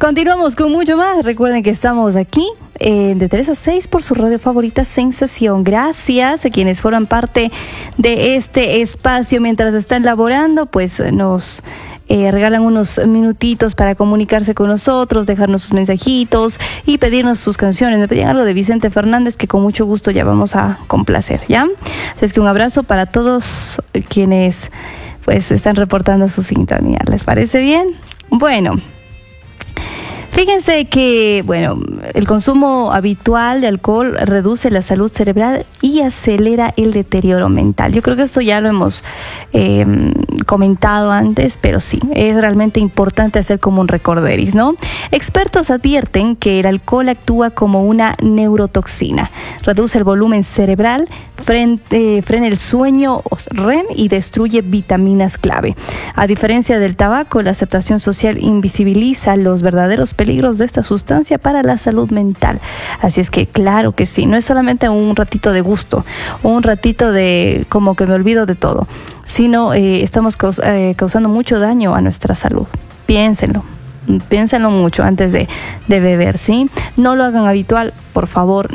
Continuamos con mucho más. Recuerden que estamos aquí de 3 a 6 por su radio favorita Sensación. Gracias a quienes fueron parte de este espacio mientras están laborando, pues nos regalan unos minutitos para comunicarse con nosotros, dejarnos sus mensajitos y pedirnos sus canciones. Me pedían algo de Vicente Fernández que con mucho gusto ya vamos a complacer, ¿ya? Así es que un abrazo para todos quienes pues están reportando su sintonía. ¿Les parece bien? Bueno, fíjense que, el consumo habitual de alcohol reduce la salud cerebral y acelera el deterioro mental. Yo creo que esto ya lo hemos comentado antes, pero sí, es realmente importante hacer como un recorderis, ¿no? Expertos advierten que el alcohol actúa como una neurotoxina, reduce el volumen cerebral, frena el sueño REM y destruye vitaminas clave. A diferencia del tabaco, la aceptación social invisibiliza los verdaderos peligros de esta sustancia para la salud mental. Así es que claro que sí, no es solamente un ratito de gusto, un ratito de como que me olvido de todo, sino estamos causando mucho daño a nuestra salud. Piénsenlo mucho antes de beber, ¿sí? No lo hagan habitual, por favor.